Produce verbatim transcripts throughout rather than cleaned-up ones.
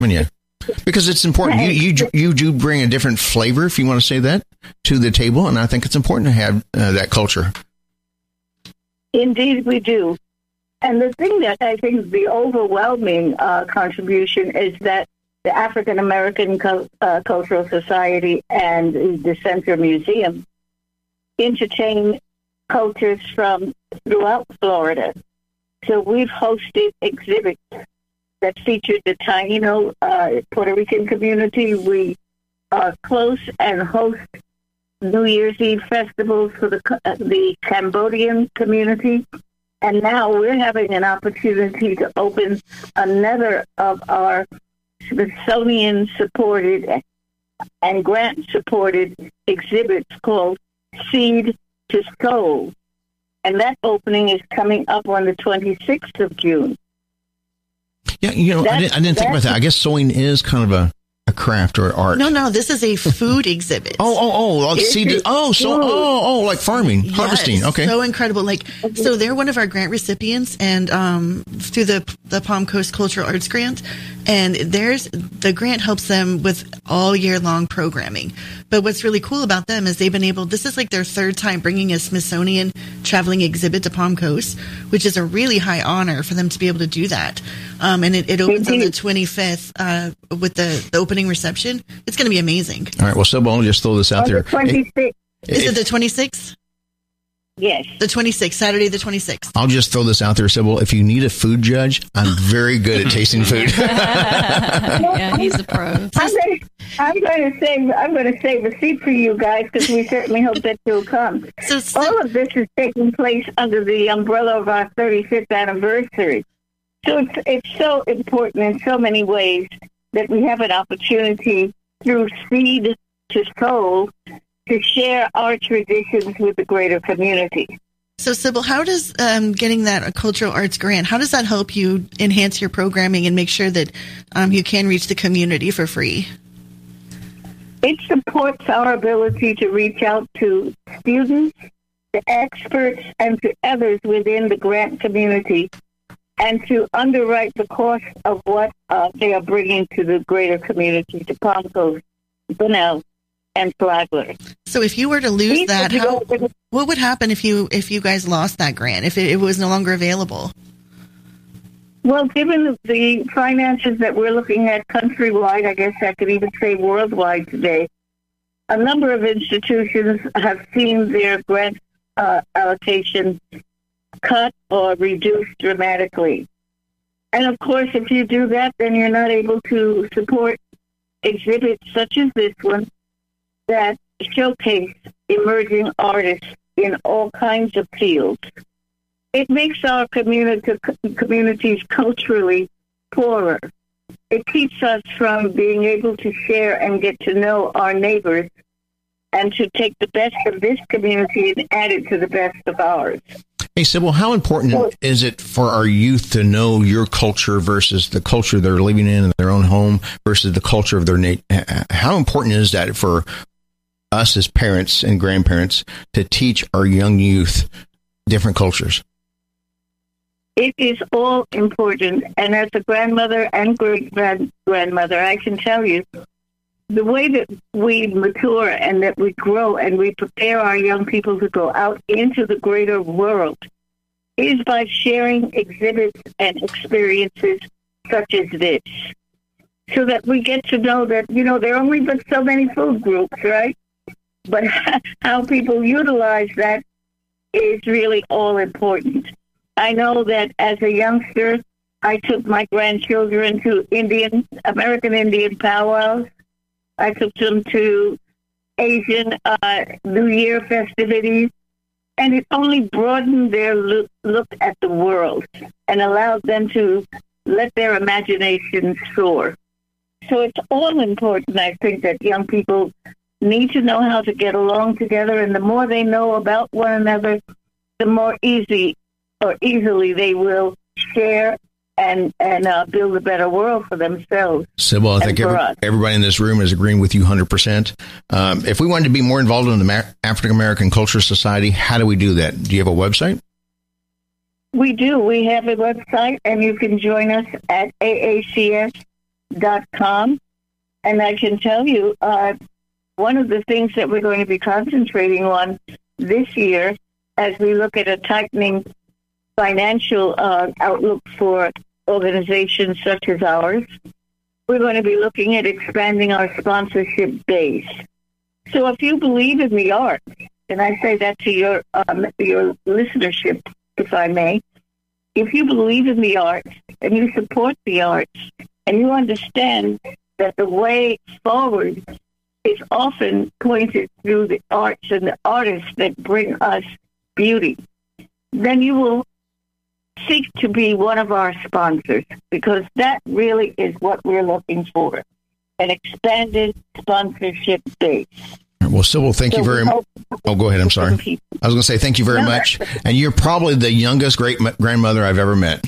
Yeah. Because it's important. You, you you do bring a different flavor, if you want to say that, to the table, and I think it's important to have uh, that culture. Indeed, we do. And the thing that I think is the overwhelming uh, contribution is that the African American Co- uh, Cultural Society and the Center Museum entertain cultures from throughout Florida. So we've hosted exhibits that featured the Taino uh, Puerto Rican community. We are close and host New Year's Eve festivals for the uh, the Cambodian community. And now we're having an opportunity to open another of our Smithsonian-supported and grant-supported exhibits called Seed to Soul. And that opening is coming up on the twenty-sixth of June. Yeah, you know, I didn't, I didn't think about that. I guess sewing is kind of a, a craft or art. No, no, this is a food exhibit. Oh, oh, oh, like seed. Oh, so, oh, oh, like farming, yes, harvesting. Okay, so incredible. Like, so they're one of our grant recipients, and um, through the the Palm Coast Cultural Arts Grant, and there's the grant helps them with all year long programming. But what's really cool about them is they've been able. This is like their third time bringing a Smithsonian traveling exhibit to Palm Coast, which is a really high honor for them to be able to do that. Um, and it, it opens on the twenty-fifth uh, with the, the opening reception. It's going to be amazing. All right. Well, Sybil, I'll just throw this out on there. The twenty-sixth. Is it the twenty-sixth? Yes. The twenty-sixth, Saturday the twenty-sixth. I'll just throw this out there, Sybil. If you need a food judge, I'm very good at tasting food. Yeah, he's a pro. I'm going, to, I'm going to save. I'm going to save a seat for you guys because we certainly hope that you'll come. So, so, all of this is taking place under the umbrella of our thirty-fifth anniversary. So it's it's so important in so many ways that we have an opportunity through Seed to Soul to share our traditions with the greater community. So, Sybil, how does um, getting that cultural arts grant, how does that help you enhance your programming and make sure that um, you can reach the community for free? It supports our ability to reach out to students, to experts, and to others within the grant community, and to underwrite the cost of what uh, they are bringing to the greater community, to Palm Coast, Bunnell, and Flagler. So if you were to lose These that, how, what would happen if you if you guys lost that grant, if it, it was no longer available? Well, given the finances that we're looking at countrywide, I guess I could even say worldwide today, a number of institutions have seen their grant uh, allocation cut or reduced dramatically. And of course, if you do that, then you're not able to support exhibits such as this one that showcase emerging artists in all kinds of fields. It makes our community, communities culturally poorer. It keeps us from being able to share and get to know our neighbors and to take the best of this community and add it to the best of ours. Hey, Sybil, how important is it for our youth to know your culture versus the culture they're living in in their own home versus the culture of their nation? How important is that for us as parents and grandparents to teach our young youth different cultures? It is all important. And as a grandmother and great-grandmother, I can tell you, the way that we mature and that we grow and we prepare our young people to go out into the greater world is by sharing exhibits and experiences such as this, so that we get to know that, you know, there are only but so many food groups, right? But how people utilize that is really all important. I know that as a youngster, I took my grandchildren to Indian, American Indian powwows. I took them to Asian uh, New Year festivities, and it only broadened their look, look at the world and allowed them to let their imagination soar. So it's all important, I think, that young people need to know how to get along together, and the more they know about one another, the more easy or easily they will share and and uh, build a better world for themselves. Sybil, I think every, everybody in this room is agreeing with you one hundred percent. Um, if we wanted to be more involved in the Ma- African American Culture Society, how do we do that? Do you have a website? We do. We have a website, and you can join us at A A C S dot com. And I can tell you, uh, one of the things that we're going to be concentrating on this year, as we look at a tightening financial uh, outlook for organizations such as ours, we're going to be looking at expanding our sponsorship base. So if you believe in the arts, and I say that to your um, your listenership, if I may, if you believe in the arts and you support the arts and you understand that the way forward is often pointed through the arts and the artists that bring us beauty, then you will seek to be one of our sponsors, because that really is what we're looking for, an expanded sponsorship base. Well, Sybil, thank so you very much. Oh, go ahead. I'm sorry. I was going to say thank you very no, much. And you're probably the youngest great grandmother I've ever met.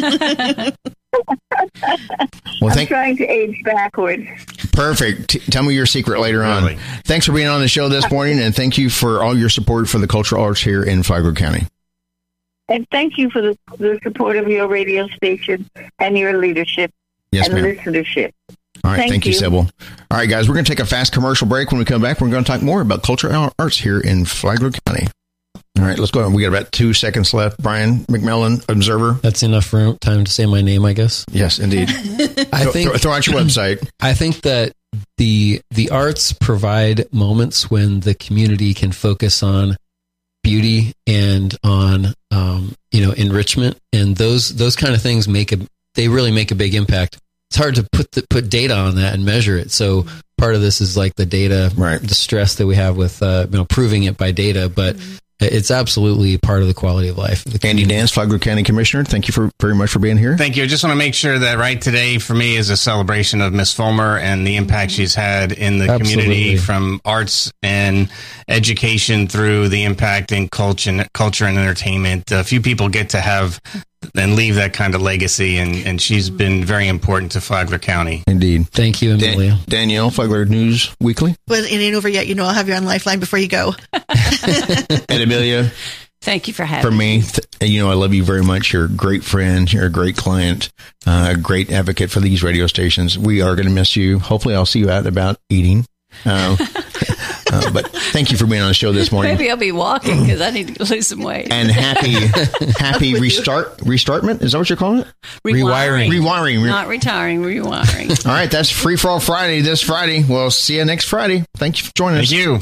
Well, I'm thank- trying to age backwards. Perfect. T- tell me your secret later on. Really? Thanks for being on the show this morning, and thank you for all your support for the cultural arts here in Flagler County. And thank you for the, the support of your radio station and your leadership yes, and ma'am. listenership. All right. Thank, thank you, you, Sybil. All right, guys, we're going to take a fast commercial break. When we come back, we're going to talk more about cultural arts here in Flagler County. All right, let's go. We got about two seconds left. Brian McMillan, Observer. That's enough room, time to say my name, I guess. Yes, indeed. I think throw, throw out your website. I think that the the arts provide moments when the community can focus on beauty and on um, you know enrichment, and those those kind of things make a they really make a big impact. It's hard to put the, put data on that and measure it. So part of this is like the data, right. the stress that we have with uh, you know proving it by data, but mm-hmm. it's absolutely part of the quality of life. Andy Dance, Flagler County Commissioner, thank you for very much for being here. Thank you. I just want to make sure that right today for me is a celebration of Miss Fulmer and the impact she's had in the absolutely. community, from arts and education through the impact in culture, culture and entertainment. A few people get to have and leave that kind of legacy, and, and she's been very important to Flagler County. Indeed. Thank you, Amelia. Dan- Danielle, Flagler News Weekly. Well, it ain't over yet. You know, I'll have you on Lifeline before you go. And Amelia. Thank you for having for me. me. Th- you know, I love you very much. You're a great friend. You're a great client, uh, a great advocate for these radio stations. We are going to miss you. Hopefully, I'll see you out about eating. Uh, uh, but thank you for being on the show this morning. Maybe I'll be walking because I need to lose some weight. And happy, happy restart, restartment. Is that what you're calling it? Rewiring. Rewiring. Not retiring, rewiring. All right. That's Free For All Friday this Friday. We'll see you next Friday. Thank you for joining us. Thank you.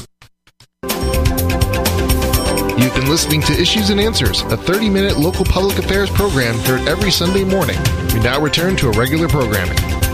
You've been listening to Issues and Answers, a thirty-minute local public affairs program heard every Sunday morning. We now return to a regular programming.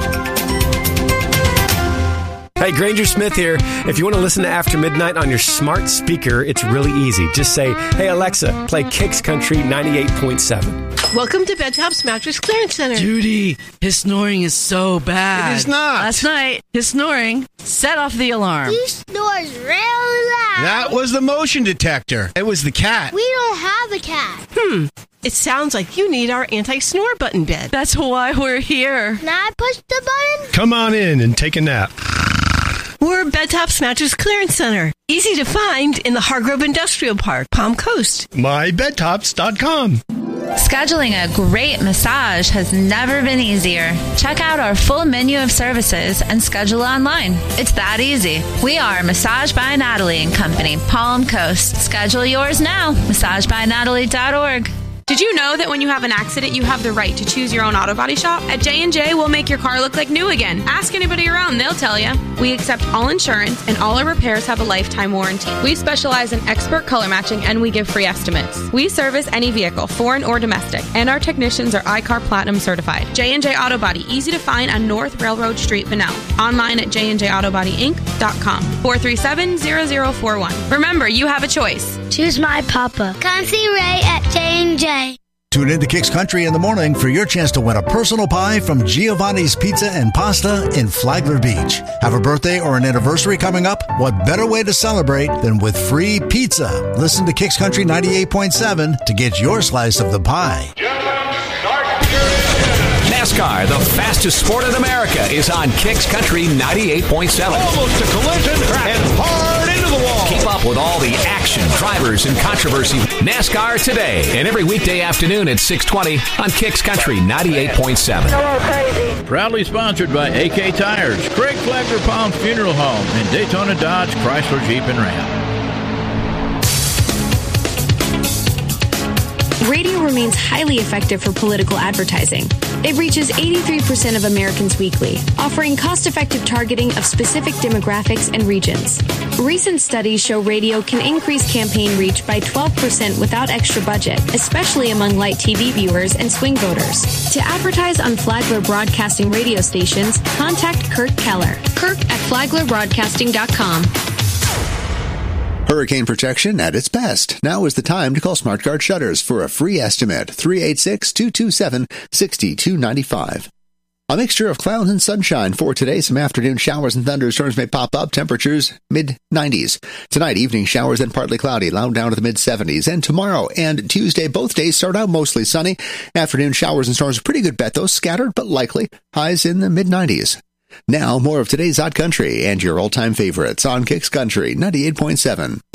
Hey, Granger Smith here. If you want to listen to After Midnight on your smart speaker, it's really easy. Just say, hey, Alexa, play Kicks Country ninety-eight point seven. Welcome to Bedtop's Mattress Clearance Center. Judy, his snoring is so bad. It is not. Last night, his snoring set off the alarm. He snores really loud. That was the motion detector. It was the cat. We don't have a cat. Hmm. It sounds like you need our anti-snore button bed. That's why we're here. Can I push the button? Come on in and take a nap. We're Bedtop's Mattress Clearance Center. Easy to find in the Hargrove Industrial Park, Palm Coast. my bed tops dot com. Scheduling a great massage has never been easier. Check out our full menu of services and schedule online. It's that easy. We are Massage by Natalie and Company, Palm Coast. Schedule yours now. massage by natalie dot org. Did you know that when you have an accident, you have the right to choose your own auto body shop? At J and J, we'll make your car look like new again. Ask anybody around, they'll tell you. We accept all insurance, and all our repairs have a lifetime warranty. We specialize in expert color matching, and we give free estimates. We service any vehicle, foreign or domestic, and our technicians are I C A R Platinum certified. J and J Auto Body, easy to find on North Railroad Street, Bunnell. Online at j and j auto body inc dot com. four three seven, zero zero four one. Remember, you have a choice. Choose my papa. Come see Ray at J and J. Tune in to Kicks Country in the morning for your chance to win a personal pie from Giovanni's Pizza and Pasta in Flagler Beach. Have a birthday or an anniversary coming up? What better way to celebrate than with free pizza? Listen to Kicks Country ninety-eight point seven to get your slice of the pie. NASCAR, the fastest sport in America, is on Kicks Country ninety-eight point seven. Almost a collision and hard into to the wall. Keep up with all the action, drivers, and controversy. NASCAR Today, and every weekday afternoon at six twenty on Kicks Country ninety-eight point seven. Proudly sponsored by A K Tires, Craig Flagler Palm Funeral Home, and Daytona Dodge, Chrysler, Jeep, and Ram. Radio remains highly effective for political advertising. It reaches eighty-three percent of Americans weekly, offering cost-effective targeting of specific demographics and regions. Recent studies show radio can increase campaign reach by twelve percent without extra budget, especially among light T V viewers and swing voters. To advertise on Flagler Broadcasting radio stations, contact Kirk Keller. Kirk at flagler broadcasting dot com. Hurricane protection at its best. Now is the time to call SmartGuard Shutters for a free estimate. three eight six, two two seven, six two nine five. A mixture of clouds and sunshine for today. Some afternoon showers and thunderstorms may pop up. Temperatures mid nineties. Tonight, evening showers and partly cloudy, low down to the mid seventies. And tomorrow and Tuesday, both days start out mostly sunny. Afternoon showers and storms, pretty good bet though. Scattered but likely. Highs in the mid nineties. Now, more of today's Odd Country and your all-time favorites on Kicks Country ninety-eight point seven.